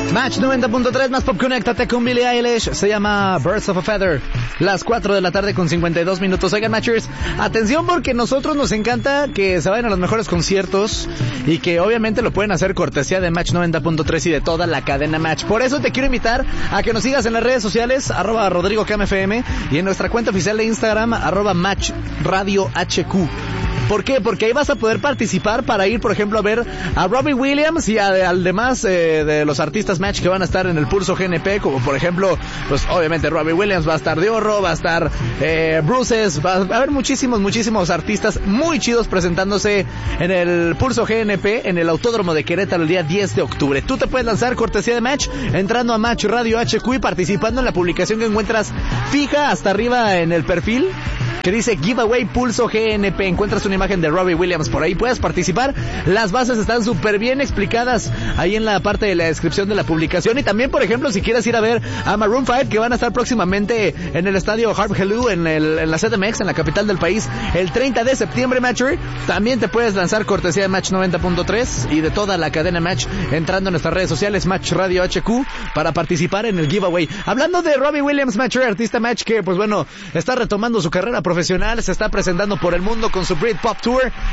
Match 90.3, más pop, conéctate con Billie Eilish. Se llama Birds of a Feather. Las 4 de la tarde con 52 minutos. Oigan, Matchers, atención, porque nosotros nos encanta que se vayan a los mejores conciertos y que obviamente lo pueden hacer cortesía de Match 90.3 y de toda la cadena Match. Por eso te quiero invitar a que nos sigas en las redes sociales, @RodrigoCamFM, y en nuestra cuenta oficial de Instagram, @MatchRadioHQ. ¿Por qué? Porque ahí vas a poder participar para ir, por ejemplo, a ver a Robbie Williams y al demás de los artistas Match que van a estar en el Pulso GNP, como por ejemplo, pues obviamente Robbie Williams, va a estar Diorro, va a estar Bruces, va a haber muchísimos artistas muy chidos presentándose en el Pulso GNP, en el Autódromo de Querétaro el día 10 de octubre. Tú te puedes lanzar cortesía de Match entrando a Match Radio HQ y participando en la publicación que encuentras fija hasta arriba en el perfil, que dice Giveaway Pulso GNP. Encuentras una imagen de Robbie Williams por ahí, puedes participar. Las bases están súper bien explicadas ahí en la parte de la descripción de la publicación. Y también, por ejemplo, si quieres ir a ver a Maroon 5, que van a estar próximamente en el estadio Harp Hello en la CDMX, en la capital del país, el 30 de septiembre, Matcher, también te puedes lanzar cortesía de Match 90.3 y de toda la cadena Match entrando en nuestras redes sociales, Match Radio HQ, para participar en el giveaway. Hablando de Robbie Williams, Matcher, artista Match que, pues bueno, está retomando su carrera profesional, se está presentando por el mundo con su Britpop Tour